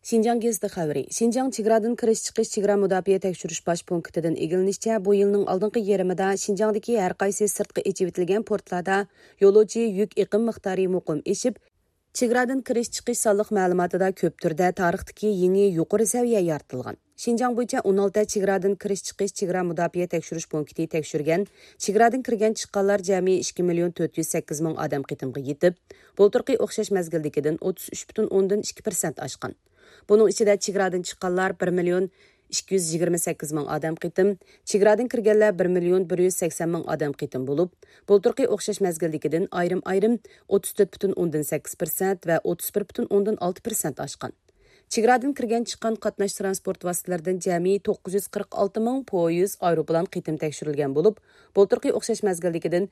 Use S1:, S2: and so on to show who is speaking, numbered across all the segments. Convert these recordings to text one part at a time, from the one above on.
S1: Şinjan gezdi xəbəri. Şinjan çigradan kiriş-chiqish çigra müdafiə tekşürüş baş punktidan egilinishçə, bu yılның aldınqı yerimida Şinjandakı hər qaysı sirtqi echivitilgan portlarda yo'lovchi yük iqim miqdori muqim eşib, Çigradan kiriş-chiqish sonliq ma'lumotida ko'p turda tarixdagi yangi yuqori saviya yaratilgan. Şinjan bo'yicha 16 Çigradan kirish-chiqish chigra müdafiə tekshirish punkti tekshirgan, Çigradan kirgan chiqqanlar jami 2.408.000 odam qitimga yetib, bulturqi o'xshash mazgildagidan 33.2% oshgan. Bunun ichida Çigradan chiqqanlar 1.228.000 odam qitim, Çigradan kirganlar 1.180.000 odam qitim bo'lib, bulturqi o'xshash mazgildagidan ayrim 34.8% va 31.6% oshgan. Çigradan kirgan chiqqan qatnash transport vositalaridan jami 946.000 poyez, aeroplan qitim tekshirilgan bo'lib, bulturqi o'xshash mazgildagidan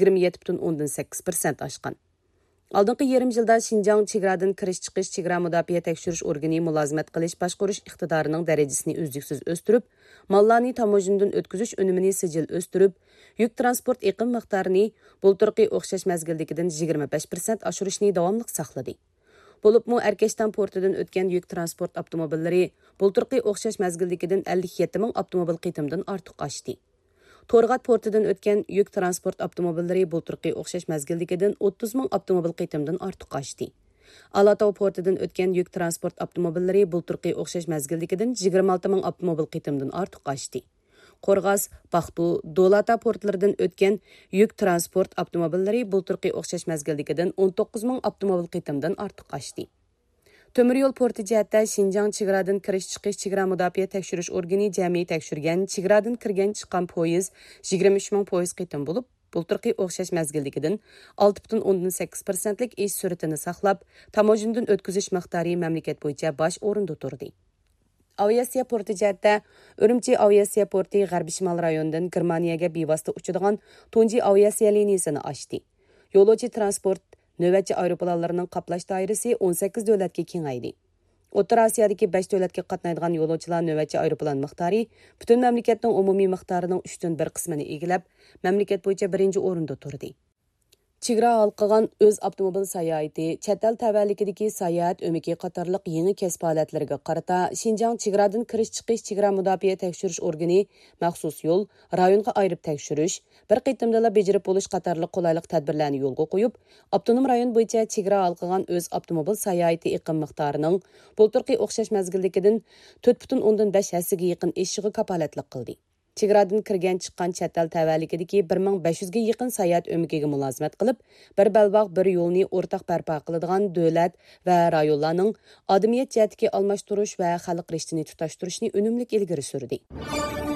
S1: 27.8% oshgan. Алдыңғы yarım yılda Şinjan çigradan kiriş-chiqish chigra müdafiə tekshirish organi mulozimat qilish boshqarish iqtidorining darajasini uzluksiz o'stirib, mallarni tamojindan o'tkazish unumini sijil o'stirib, yuk transport iqim miqdorini bulturqi o'xshash mazgildagidan 25% oshirishni davomli saqladi. Bo'libmi Erkashtan portidan o'tgan yuk transport avtomobillari bulturqi o'xshash mazgildagidan 57.000 avtomobil qitimdan ortiq oshdi. Torgat portidan o'tgan yuk transport avtomobillari bulturqi o'xshash mazgildagidan 30.000 avtomobil qitimdan ortiq oshdi. Alatau portidan o'tgan yuk transport avtomobillari bulturqi o'xshash mazgildagidan 26.000 avtomobil qitimdan ortiq oshdi. Qorg'as, Baxtu, Dolata portlaridan o'tgan yuk transport avtomobillari bulturqi o'xshash mazgildagidan 19.000 avtomobil qitimdan ortiq oshdi. Tömür yo'l porti jihatda Şinjan çigradan kirish-chiqish chigra müdafiə tekshirish organi jami tekshirgan, chigradan kirgan chiqqan poyez 23.000 poyez qitim bo'lib, bulturqi o'xshash mazgildagidan 6.8%lik ish sur'atini saqlab, tamojindan o'tkazish miqdori mamlakat bo'yicha bosh o'rinda turdi. Aviasiya porti jihatda Urumchi aviasiya porti g'arbiy shimol rayonidan Germaniyaga bevosita uchadigan tunji aviasiya liniyasini ochdi. Yo'lovchi transport növbətçi aeroplanlarının qaplash dairəsi 18 dövlətə kengaydi. O'rta Osiyodagi 5 dövlətə qatnaydigan yo'lovchilar növbətçi aeroplan miqdori butun mamlakatning umumiy miqdorining 3dan 1 qismini egallab, mamlakat bo'yicha birinchi o'rinda turdi. Chigra halqıgan öz avtomobil sayohati, chet el tavallikidagi sayohat o'miki qatorliq yangi kasb holatlariga qarata Şinjan chigradan kirish-chiqish chigra müdafiə tekshirish organi maxsus yo'l, rayonga ayirib tekshirish, bir qitimdala bejarib bo'lish qatorliq qulaylik tadbirlarni yo'lga qo'yib, avtonom rayon bo'yicha chigra halqıgan öz avtomobil sayohati iqim miqdorining bulturqi o'xshash mazgildagidan 4.5 hassiga yaqin eshiga kapolatlik qildi. Çigradan kirgan chiqqan chet el tavallikidagi 1500 ga yaqin sayohat o'mkiga mulozimat qilib, bir balbaq bir yo'lni o'rtaq barpo qiladigan davlat va rayonlarning odamiyat jihatdagi almashtirish va xalq rishtini tutashtirishni unumli ilgari surdi.